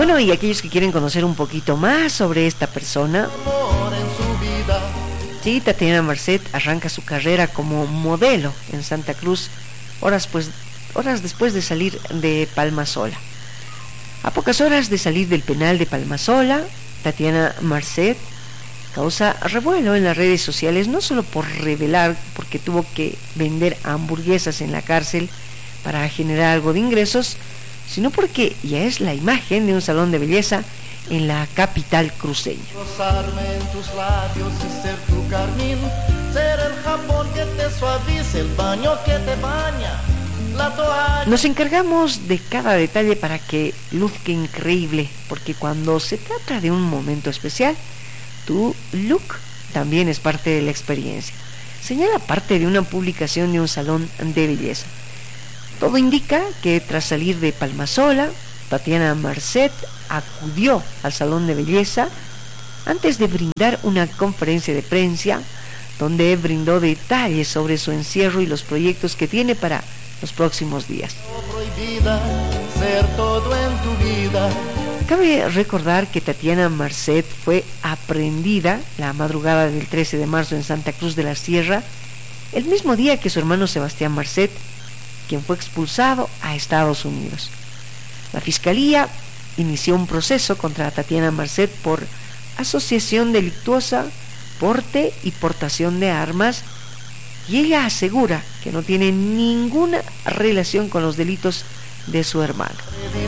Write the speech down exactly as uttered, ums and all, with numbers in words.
Bueno, y aquellos que quieren conocer un poquito más sobre esta persona, sí, Tatiana Marcet arranca su carrera como modelo en Santa Cruz horas, pues, horas después de salir de Palmasola. A pocas horas de salir del penal de Palmasola, Tatiana Marcet causa revuelo en las redes sociales, no solo por revelar, porque tuvo que vender hamburguesas en la cárcel para generar algo de ingresos, sino porque ya es la imagen de un salón de belleza en la capital cruceña. Rozarme en tus labios y ser tu carmín, ser el jabón que te suavice, el baño que te baña, la toalla. Nos encargamos de cada detalle para que luzca increíble, porque cuando se trata de un momento especial, tu look también es parte de la experiencia. Señala parte de una publicación de un salón de belleza. Todo indica que tras salir de Palmasola, Tatiana Marcet acudió al salón de belleza antes de brindar una conferencia de prensa donde brindó detalles sobre su encierro y los proyectos que tiene para los próximos días. Prohibida ser todo en tu vida. Cabe recordar que Tatiana Marcet fue aprehendida la madrugada del trece de marzo en Santa Cruz de la Sierra, el mismo día que su hermano Sebastián Marcet, quien fue expulsado a Estados Unidos. La Fiscalía inició un proceso contra Tatiana Marcet por asociación delictuosa, porte y portación de armas, y ella asegura que no tiene ninguna relación con los delitos de su hermano.